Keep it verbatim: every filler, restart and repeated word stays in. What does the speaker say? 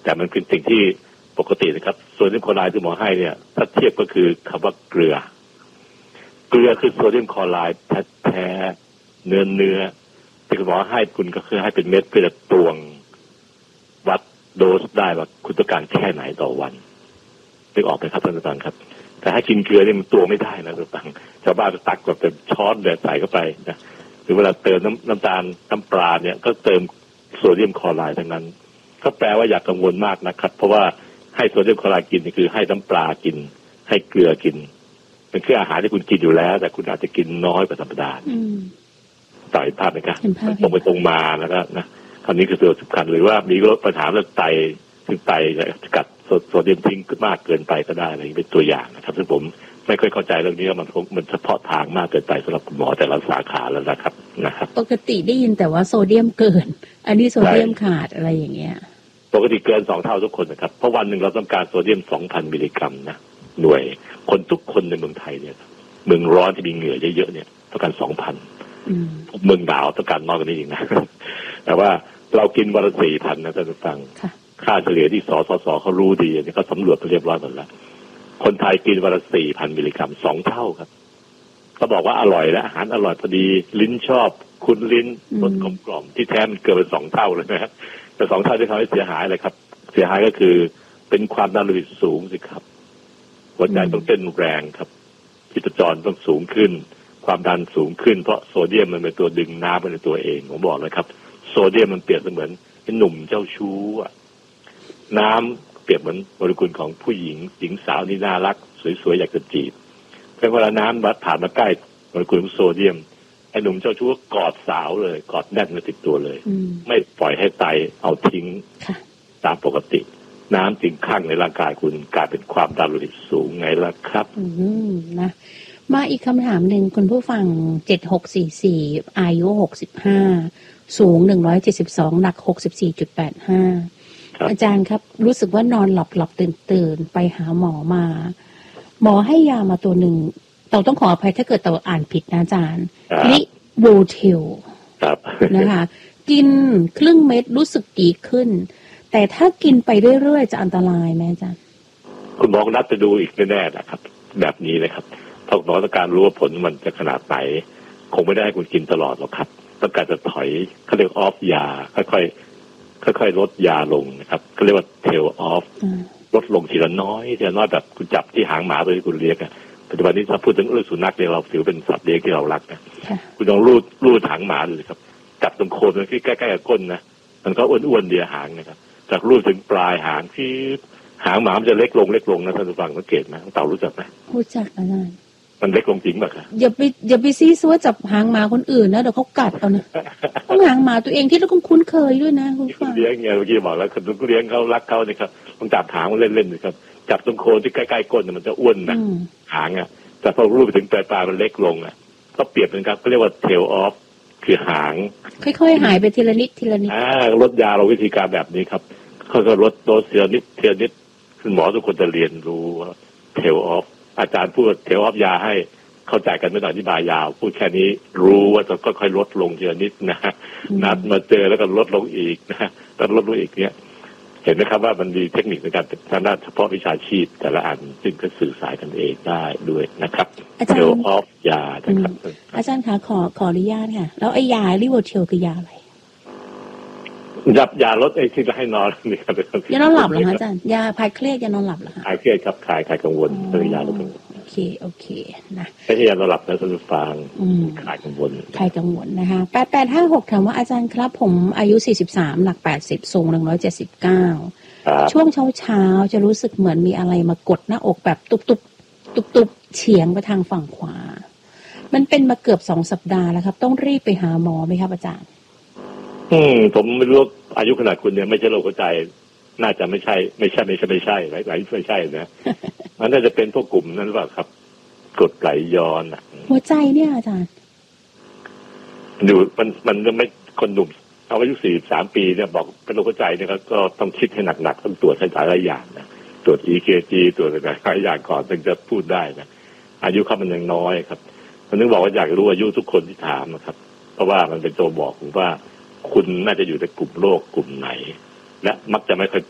แต่มันเป็นสิ่งที่ปกตินะครับโซเดียมคลอไรด์ที่หมอให้เนี่ยถ้าเทียบก็คือคำว่าเกลือเกลือคือโซเดียมคลอไรด์แท้ๆเนื้อเนื้อที่คุณหมอให้คุณก็คือให้เป็นเม็ดเพื่อจะตวงวัดโดสได้ว่าคุณต้องการแค่ไหนต่อวันนึกออกไหมครับท่านผู้ฟังครับแต่ให้กินเกลือนี่มันตวงไม่ได้นะท่านผู้ฟังชาวบ้านจะตักแบบเป็นช้อนเดือดใส่เข้าไปนะหรือเวลาเติมน้ำน้ำตาลน้ำปลาเนี่ยก็เติมโซเดียมคลอไรด์ทั้งนั้นก็แปลว่าอย่ากังวลมากนะครับเพราะว่าให้โซเดียมคลอไรด์กินนี่คือให้น้ำปลากินให้เกลือกินเป็นคืออาหารที่คุณกินอยู่แล้วแต่คุณอาจจะกินน้อยกว่าธรรมดาต่อยภาพไหมครับตรงไปตรงมาแล้วก็นะคราวนี้คือตัวสำคัญหรือว่ามีปัญหาเรื่องไตซึ่งไตจะกัดโซเดียมทิ้งมากเกินไปก็ได้อะไรเป็นตัวอย่างนะครับซึ่งผมไม่ค่อยเข้าใจเรื่องนี้มันมันเฉพาะทางมากเกินไปสำหรับคุณหมอแต่ละสาขาแล้วนะครับนะครับปกติได้ยินแต่ว่าโซเดียมเกินอันนี้โซเดียมขาดอะไรอย่างเงี้ยปกติเกินสองเท่าทุกคนนะครับเพราะวันหนึ่งเราต้องการโซเดียมสองพันมิลลิกรัมนะหน่วยคนทุกคนในเมืองไทยเนี่ยเมืองร้อนที่มีเหงื่อเยอะๆเนี่ยต้องการสองพันเมืองหนาวต้องการน้อยกว่านี้อีกนะแต่ว่าเรากินวันละสี่พันนะท่านผู้ฟังค่าเฉลี่ยที่สสสเขารู้ดีเนี่ยเขาสำรวจไปเรียบร้อยหมดแล้วคนไทยกินวันละสี่พันมิลลิกรัมสองเท่าครับเขาบอกว่าอร่อยและอาหารอร่อยพอดีลิ้นชอบคุ้นลิ้นรสกลมกล่อมที่แท้มันเกินเป็นสองเท่าเลยนะครับแต่สองเท่าที่ทำให้เสียหายเลยครับเสียหายก็คือเป็นความดันโลหิตสูงสิครับหัวใจต้องเต้นแรงครับชีพจรต้องสูงขึ้นความดันสูงขึ้นเพราะโซเดียมมันเป็นตัวดึงน้ำไปในตัวเองผมบอกเลยครับโซเดียมมันเปรียบเสมือนเป็นหนุ่มเจ้าชู้น้ำเปรียบเหมือนโมเลกุลของผู้หญิงหญิงสาวนี่น่ารักสวยๆอยากจะจีบเพียงเวลาน้ำวัดผ่านมาใกล้โมเลกุลของโซเดียมไอ้หนุ่มเจ้าชู้ก็กอดสาวเลยกอดแน่นมาติดตัวเลยไม่ปล่อยให้ไตเอาทิ้งตามปกติน้ำจึงข้างในร่างกายคุณกลายเป็นความดันโลหิตสูงไงล่ะครับอืมนะมาอีกคำถามหนึ่งคุณผู้ฟังเจ็ดหกสี่สี่อายุหกสิบห้าสูงหนึ่งร้อยเจ็ดสิบสองหนักหกสิบสี่จุดแปดห้าอาจารย์ครับรู้สึกว่านอนหลับหลับตื่นตื่นไปหาหมอมาหมอให้ยามาตัวหนึ่งเราต้องขออภัยถ้าเกิดเราอ่านผิดนะอาจารย์ลิโวเทลนะคะกินครึ่งเม็ดรู้สึกดีขึ้นแต่ถ้ากินไปเรื่อยๆจะอันตรายไหมอาจารย์คุณหมอนัดไปดูอีกแน่ๆนะครับแบบนี้เลยครับถ้าหมอต้องการรู้ว่าผลมันจะขนาดไหนคงไม่ได้ให้คุณกินตลอดหรอกครับต้องการจะถอยเขาเรียกออฟยาค่อยๆค่อยๆลดยาลงนะครับเขาเรียกว่าเทลออฟลดลงทีละน้อยทีละน้อยแบบคุณจับที่หางหมาตัวที่คุณเลี้ยงอ่ะปัจจุบันนี้ถ้าพูดถึงเรื่องสุนัขเนี่ยเราถือเป็นสัตว์เลี้ยงที่เรารักนะคุณลองรูดรูดหางหมาดูสิครับจับตรงโคนมันที่ใกล้ๆกับก้นนะมันก็อ้วนๆเดียหางนะครับจากรูดถึงปลายหางที่หางหมามันจะเล็กลงเล็กลงนะท่านผู้ฟังสังเกตไหมเต่ารู้จักไหมรู้จักอาจารย์มันเล็กลงจริงป่ะครับอย่าไปอย่าไปซีซัวจับหางหมาคนอื่นนะเดี๋ยวเขากัดเอานะต้องหางหมาตัวเองที่เราคุ้นเคยด้วยนะคุณฟังเลี้ยงไงเมื่อกี้บอกแล้วคนเลี้ยงเขารักเขาเนี่ยครับต้องจับหางมันเล่นๆนะครับจับตรงโคนที่ใกล้ๆก้นมันจะอ้วนนะหางอ่ะแต่พอรูปไปถึงปลายปลายมันเล็กลงอ่ะก็เปรียบเป็นครับเขาเรียกว่า tail off คือหางค่อยๆหายไปทีละนิดทีละนิดอ่าลดยาเราวิธีการแบบนี้ครับค่อยๆลดโดสทีละนิดทีละนิดคุณหมอทุกคนจะเรียนรู้ว่า tail off อาจารย์พูด tail off ยาให้เข้าใจกันไม่ต้องอธิบายยาวพูดแค่นี้รู้ว่าจะค่อยๆลดลงทีละนิดนะนัดมาเจอแล้วก็ลดลงอีกนะแล้วลดลงอีกเนี้ยเห็นไหมครับว่ามันมีเทคนิคในการทางด้านเฉพาะวิชาชีพแต่ละอันซึ่งก็สื่อสารกันเองได้ด้วยนะครับอาจารย์ออฟยานะครับอาจารย์คะขอขออนุญาตค่ะแล้วไอ้ยาลิโวเทลคือยาอะไรยับยาลดไอ้ที่จะให้นอนนี่ครับยานอนหลับเหรอคะอาจารย์ยาคลายเครียดยานอนหลับเหรอคะคลายเครียดครับคลายคลายกังวลคือยาลดกังวลโอเคโอเคนะไม่ใช่ยานอนหลับนะท่านผู้ฟังคลายกังวลคลายกังวลนะคะแปดแปดห้าหกถามว่าอาจารย์ครับผมอายุสี่สิบสามหนักแปดสิบสูงหนึ่งร้อยเจ็ดสิบเก้าช่วงเช้าเช้าจะรู้สึกเหมือนมีอะไรมากดหน้าอกแบบตุบตุบตุบตุบเฉียงไปทางฝั่งขวามันเป็นมาเกือบสองสัปดาห์แล้วครับต้องรีบไปหาหมอไหมครับอาจารย์อืมผมไม่รู้อายุขนาดคุณเนี่ยไม่ใช่โรคหัวใจน่าจะไม่ใช่ไม่ใช่ไม่ใช่ไม่ใช่หลายหลายไม่ใช่นะมันน่าจะเป็นพวกกลุ่มนั้นหรือเปล่าครับกรดไหลย้อนอ่ะหัวใจเนี่ยอาจารย์อยู่มันมันไม่คนหนุ่มเอาอายุสี่สิบสามปีเนี่ยบอกเป็นโรคหัวใจเนี่ยก็ต้องคิดให้หนักๆต้องตรวจให้หลายอย่างนะตรวจ อี เค จี ตรวจอะไรหลายอย่างก่อนถึงจะพูดได้นะอายุเขามันยังน้อยครับมันนึกบอกว่าอยากรู้อายุทุกคนที่ถามนะครับเพราะว่ามันเป็นตัวบอกผมว่าคุณน่าจะอยู่ในกลุ่มโรคกลุ่มไหนและมักจะไม่ค่อย